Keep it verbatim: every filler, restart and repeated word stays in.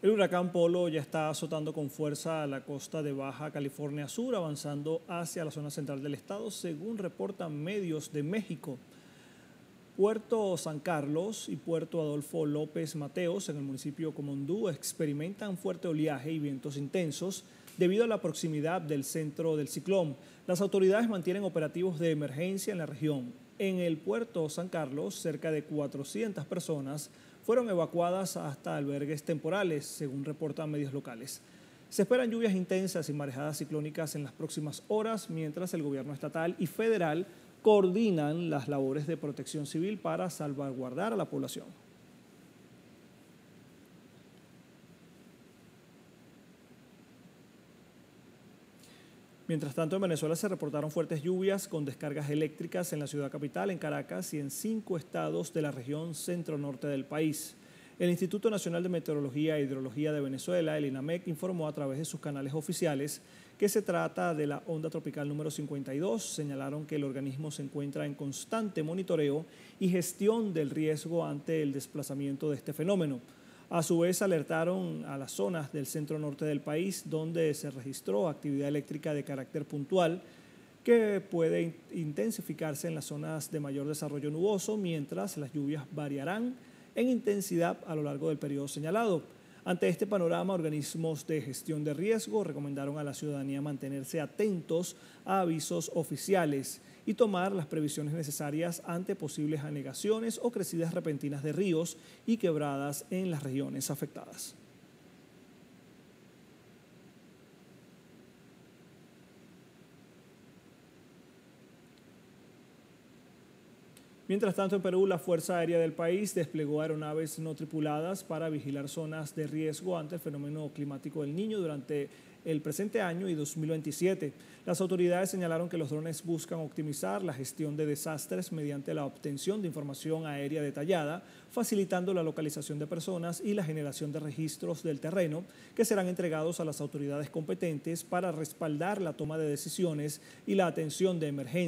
El huracán Polo ya está azotando con fuerza a la costa de Baja California Sur, avanzando hacia la zona central del estado, según reportan medios de México. Puerto San Carlos y Puerto Adolfo López Mateos, en el municipio Comondú, experimentan fuerte oleaje y vientos intensos debido a la proximidad del centro del ciclón. Las autoridades mantienen operativos de emergencia en la región. En el puerto San Carlos, cerca de cuatrocientas personas fueron evacuadas hasta albergues temporales, según reportan medios locales. Se esperan lluvias intensas y marejadas ciclónicas en las próximas horas, mientras el gobierno estatal y federal coordinan las labores de protección civil para salvaguardar a la población. Mientras tanto, en Venezuela se reportaron fuertes lluvias con descargas eléctricas en la ciudad capital, en Caracas y en cinco estados de la región centro-norte del país. El Instituto Nacional de Meteorología e Hidrología de Venezuela, el INAMEC, informó a través de sus canales oficiales que se trata de la onda tropical número cincuenta y dos. Señalaron que el organismo se encuentra en constante monitoreo y gestión del riesgo ante el desplazamiento de este fenómeno. A su vez, alertaron a las zonas del centro norte del país donde se registró actividad eléctrica de carácter puntual que puede intensificarse en las zonas de mayor desarrollo nuboso, mientras las lluvias variarán en intensidad a lo largo del periodo señalado. Ante este panorama, organismos de gestión de riesgo recomendaron a la ciudadanía mantenerse atentos a avisos oficiales y tomar las previsiones necesarias ante posibles anegaciones o crecidas repentinas de ríos y quebradas en las regiones afectadas. Mientras tanto, en Perú, la Fuerza Aérea del país desplegó aeronaves no tripuladas para vigilar zonas de riesgo ante el fenómeno climático del Niño durante el presente año y dos mil veintisiete. Las autoridades señalaron que los drones buscan optimizar la gestión de desastres mediante la obtención de información aérea detallada, facilitando la localización de personas y la generación de registros del terreno que serán entregados a las autoridades competentes para respaldar la toma de decisiones y la atención de emergencia.